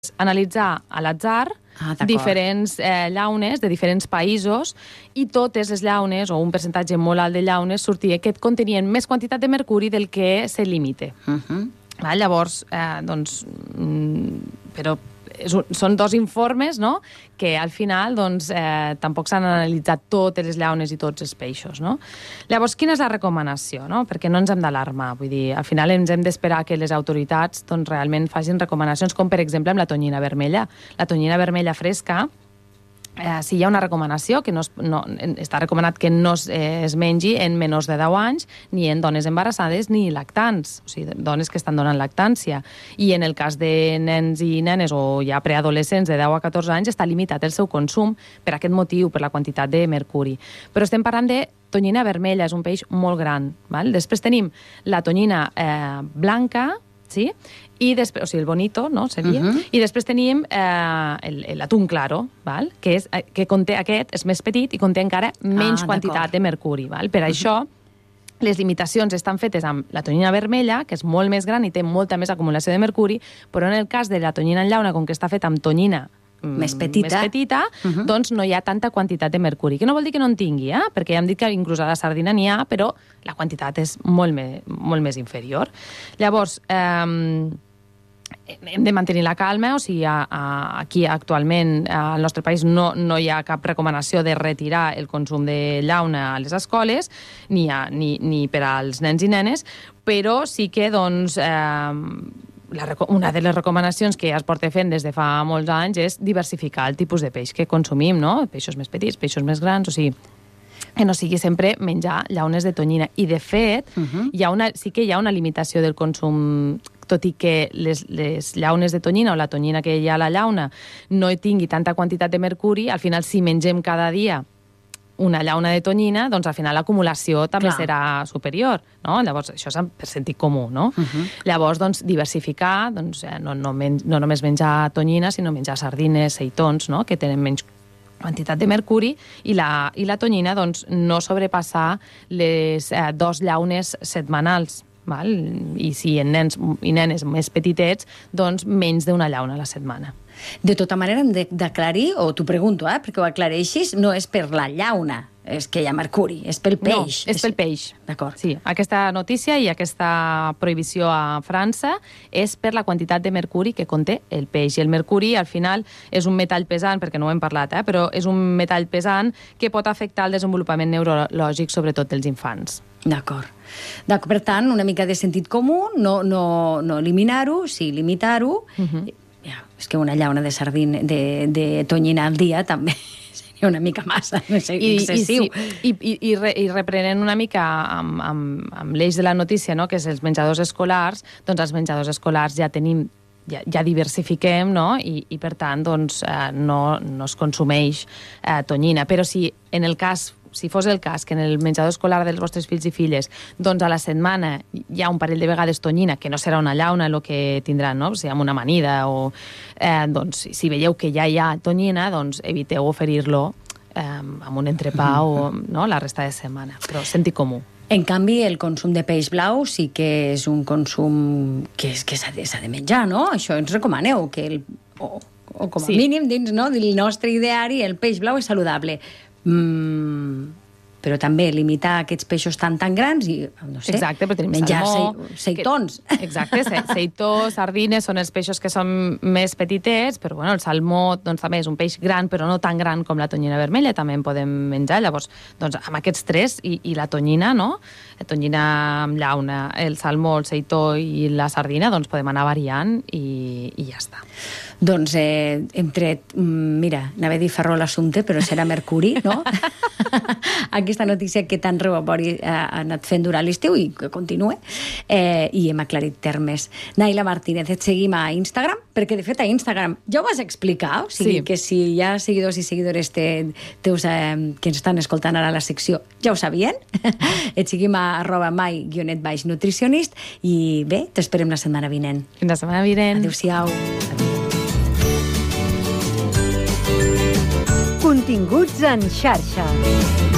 analitzar a l'atzar diferents llaunes de diferents països i totes les llaunes, o un percentatge molt alt de llaunes, sortia que contenien més quantitat de mercuri del que se limite. Llavors, doncs, però són dos informes, no?, que al final doncs, tampoc s'han analitzat totes les llaunes i tots els peixos, no? Llavors, quina és la recomanació, no? Perquè no ens hem d'alarmar, vull dir, al final ens hem d'esperar que les autoritats doncs, realment facin recomanacions, com per exemple amb la tonyina vermella. La tonyina vermella fresca, si hi ha una recomanació, que està recomanat que no es mengi en menors de 10 anys, ni en dones embarassades ni lactants, o sigui, dones que estan donant lactància. I en el cas de nens i nenes o ja preadolescents de 10 a 14 anys està limitat el seu consum per aquest motiu, per la quantitat de mercuri. Però estem parlant de tonyina vermella, és un peix molt gran. Després tenim la tonyina blanca, sí? I després, o sigui, el bonito, no?, seria. I després tenim l'atún claro, que conté aquest, és més petit i conté encara menys quantitat de mercuri. Per això, les limitacions estan fetes amb la tonyina vermella, que és molt més gran i té molta més acumulació de mercuri, però en el cas de la tonyina en llauna, com que està feta amb tonyina més petita, doncs no hi ha tanta quantitat de mercuri. Que no vol dir que no en tingui, perquè ja hem dit que inclús a la sardina n'hi ha, però la quantitat és molt més inferior. Llavors, hem de mantenir la calma, o sigui, aquí actualment al nostre país no hi ha cap recomanació de retirar el consum de llauna a les escoles, ni per als nens i nenes, però sí que, doncs, una de les recomanacions que ja es porta fent des de fa molts anys és diversificar el tipus de peix que consumim, no? Peixos més petits, peixos més grans, o sigui, que no sigui sempre menjar llaunes de tonyina. I, de fet, sí que hi ha una limitació del consum, tot i que les llaunes de tonyina o la tonyina que hi ha a la llauna no tingui tanta quantitat de mercuri, al final, si mengem cada dia una llauna de tonyina, doncs al final l'acumulació també serà superior, no? Llavors, això és per sentit comú, no? Llavors, doncs, diversificar, doncs, no només menjar tonyina, sinó menjar sardines, seitons, no?, que tenen menys quantitat de mercuri, i la tonyina, doncs, no sobrepassar les 2 llaunes setmanals, i si en nens i nenes més petitets, doncs menys d'una llauna a la setmana. De tota manera, hem d'aclarir, o t'ho pregunto, perquè ho aclareixis, no és per la llauna, és que hi ha mercuri, és pel peix. No, és pel peix. D'acord. Sí, aquesta notícia i aquesta prohibició a França és per la quantitat de mercuri que conté el peix. I el mercuri, al final, és un metall pesant, perquè no ho hem parlat, però és un metall pesant que pot afectar el desenvolupament neurològic, sobretot dels infants. D'acord. Per tant, una mica de sentit comú, no eliminar-ho, sí limitar-ho. És que una llauna de tonyina al dia també seria una mica massa, excessiu. I reprenent una mica amb l'eix de la notícia, que és els menjadors escolars, doncs els menjadors escolars ja tenim, ja diversifiquem, no? I per tant, doncs, no es consumeix tonyina. Però si fos el cas que en el menjador escolar dels vostres fills i filles, doncs a la setmana hi ha un parell de vegades tonyina, que no serà una llauna el que tindran, no? O sigui, amb una amanida, o doncs, si veieu que ja hi ha tonyina, doncs eviteu oferir-lo amb un entrepà o la resta de setmana. Però sentit comú. En canvi, el consum de peix blau sí que és un consum que s'ha de menjar, no? Això ens recomaneu, o com a mínim dins del nostre ideari, el peix blau és saludable. Però també limitar aquests peixos tan grans i, no sé, exacte, però tenim menjar salmó, seitons. Exacte, seitó, sardines són els peixos que són més petitets, però bueno, el salmó doncs, també és un peix gran, però no tan gran com la tonyina vermella, també en podem menjar. Llavors, doncs, amb aquests 3 i la tonyina, no? La tonyina amb llauna, el salmó, el seitó i la sardina, doncs podem anar variant i ja està. Doncs hem tret, mira, anava a dir ferro l'assumpte, però serà mercuri, no? Aquesta notícia que tant rebobori ha anat fent durant l'estiu i que continua, i hem aclarit termes. Naila Martínez, et seguim a Instagram, perquè de fet a Instagram ja ho vas explicar, o sigui que si hi ha seguidors i seguidores teus que ens estan escoltant ara a la secció, ja ho sabien. Et seguim a @mai_nutricionist i bé, t'esperem la setmana vinent. Fins la setmana vinent. Adéu-siau. Continguts en xarxa.